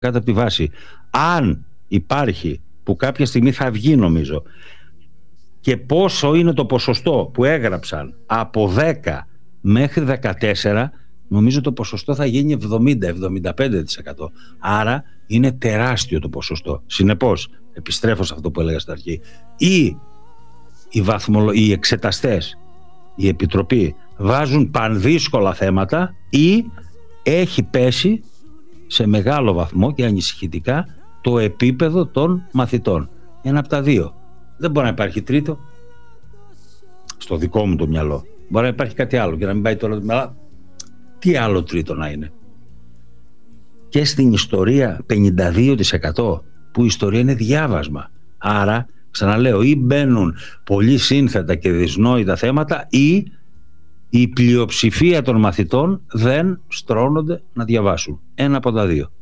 κάτω από τη βάση. Αν υπάρχει, που κάποια στιγμή θα βγει νομίζω, και πόσο είναι το ποσοστό που έγραψαν από 10 μέχρι 14, νομίζω το ποσοστό θα γίνει 70-75%. Άρα είναι τεράστιο το ποσοστό. Συνεπώς, επιστρέφω σε αυτό που έλεγα στην αρχή, οι εξεταστές, η Επιτροπή βάζουν πανδύσκολα θέματα ή έχει πέσει σε μεγάλο βαθμό και ανησυχητικά το επίπεδο των μαθητών. Ένα από τα δύο. Δεν μπορεί να υπάρχει τρίτο, στο δικό μου το μυαλό. Μπορεί να υπάρχει κάτι άλλο και να μην πάει τώρα. Τι άλλο τρίτο να είναι? Και στην ιστορία 52%, που η ιστορία είναι διάβασμα. Άρα, ξαναλέω, ή μπαίνουν πολύ σύνθετα και δυσνόητα θέματα, ή η πλειοψηφία των μαθητών δεν στρώνονται να διαβάσουν. Ένα από τα δύο.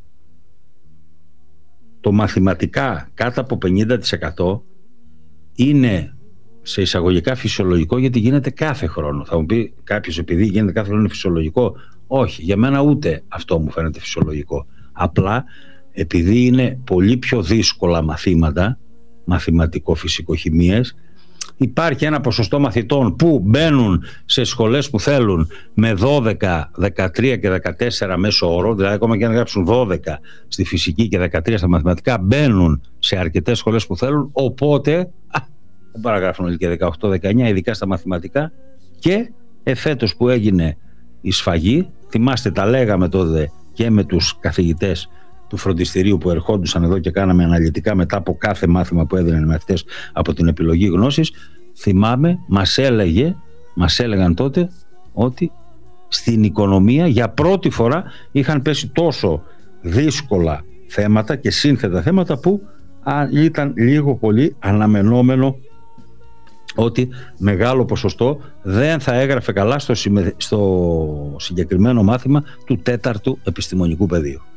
Το μαθηματικά κάτω από 50% είναι σε εισαγωγικά φυσιολογικό, γιατί γίνεται κάθε χρόνο. Θα μου πει κάποιος, επειδή γίνεται κάθε χρόνο, είναι φυσιολογικό? Όχι, για μένα ούτε αυτό μου φαίνεται φυσιολογικό. Απλά επειδή είναι πολύ πιο δύσκολα μαθήματα, μαθηματικό-φυσικοχημίες, υπάρχει ένα ποσοστό μαθητών που μπαίνουν σε σχολές που θέλουν με 12, 13 και 14 μέσο όρο, δηλαδή ακόμα και αν γράψουν 12 στη φυσική και 13 στα μαθηματικά, μπαίνουν σε αρκετές σχολές που θέλουν, οπότε δεν παραγράφουν όλοι και 18-19, ειδικά στα μαθηματικά. Και εφέτος που έγινε η σφαγή, θυμάστε, τα λέγαμε τότε και με τους καθηγητές του φροντιστηρίου που ερχόντουσαν εδώ και κάναμε αναλυτικά μετά από κάθε μάθημα που έδιναν οι μαθητές από την επιλογή γνώσης. Θυμάμαι, μας έλεγαν τότε ότι στην οικονομία για πρώτη φορά είχαν πέσει τόσο δύσκολα θέματα και σύνθετα θέματα, που ήταν λίγο πολύ αναμενόμενο ότι μεγάλο ποσοστό δεν θα έγραφε καλά στο συγκεκριμένο μάθημα του 4ου επιστημονικού πεδίου.